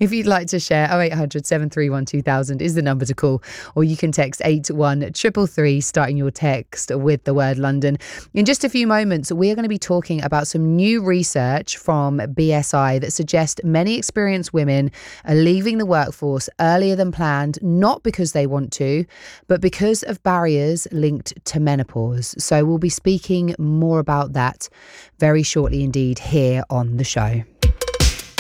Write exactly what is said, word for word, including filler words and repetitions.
If you'd like to share, oh eight hundred, seven three one, two thousand is the number to call, or you can text eight one three three three, starting your text with the word London. In just a few moments, we are going to be talking about some new research from B S I that suggests many experienced women are leaving the workforce earlier than planned, not because they want to, but because of barriers linked to menopause. So we'll be speaking more about that very shortly indeed here on the show.